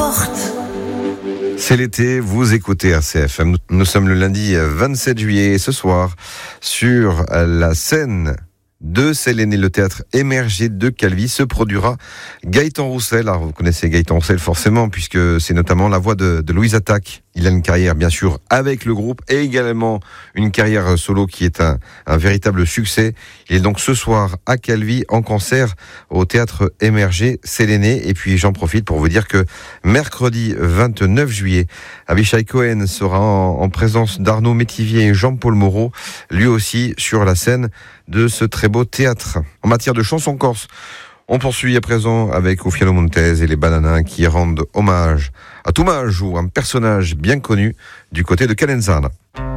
porte. C'est l'été, vous écoutez RCFM. Nous sommes le lundi 27 juillet et ce soir, sur la scène de Séléné, le théâtre émergé de Calvi, se produira Gaëtan Roussel. Alors vous connaissez Gaëtan Roussel forcément, puisque c'est notamment la voix de Louise Attaque. Il a une carrière bien sûr avec le groupe et également une carrière solo qui est un véritable succès. Il est donc ce soir à Calvi en concert au théâtre émergé Séléné. Et puis j'en profite pour vous dire que mercredi 29 juillet, Avishai Cohen sera en présence d'Arnaud Métivier et Jean-Paul Moreau, lui aussi sur la scène de ce très beau théâtre. En matière de chansons corse, on poursuit à présent avec Ufiano Montez et les Bananas qui rendent hommage à Toumaj, ou un personnage bien connu du côté de Calenzana.